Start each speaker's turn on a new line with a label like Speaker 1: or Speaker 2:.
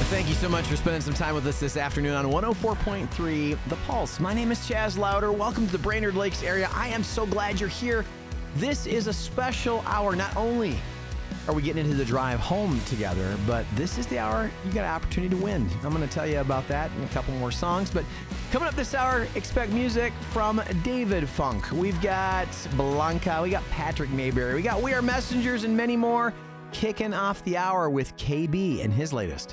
Speaker 1: Thank you so much for spending some time with us this afternoon on 104.3 The Pulse. My name is Chaz Louder. Welcome to the Brainerd Lakes area. I am so glad you're here. This is a special hour. Not only are we getting into the drive home together, but this is the hour you got an opportunity to win. I'm going to tell you about that in a couple more songs. But coming up this hour, expect music from David Funk. We've got Blanca. We got Patrick Mayberry. We got We Are Messengers and many more. Kicking off the hour with KB and his latest.